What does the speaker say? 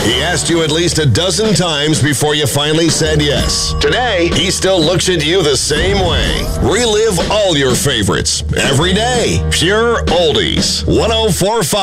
He asked you at least a dozen times before you finally said yes. Today, he still looks at you the same way. Relive all your favorites every day. Pure Oldies. 104.5